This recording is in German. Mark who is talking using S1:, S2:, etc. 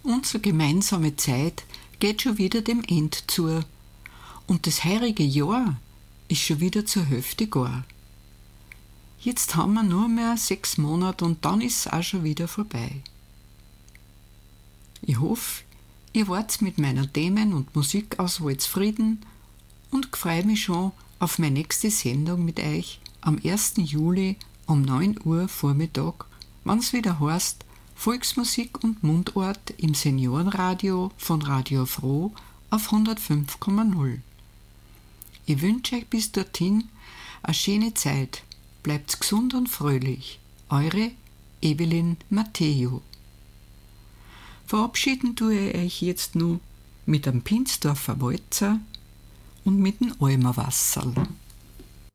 S1: Unsere gemeinsame Zeit geht schon wieder dem End zu. Und das heurige Jahr ist schon wieder zur Hälfte gar. Jetzt haben wir nur mehr 6 Monate und dann ist es auch schon wieder vorbei. Ich hoffe, ihr wart mit meiner Themen- und Musikauswahl zufrieden und freue mich schon auf meine nächste Sendung mit euch am 1. Juli um 9 Uhr Vormittag, wenn es wieder heißt Volksmusik und Mundart im Seniorenradio von Radio Froh auf 105,0. Ich wünsche euch bis dorthin eine schöne Zeit. Bleibt gesund und fröhlich. Eure Evelyn Matteo. Verabschieden tue ich euch jetzt nur mit einem Pinsdorfer Walzer und mit dem Almer Wasserl.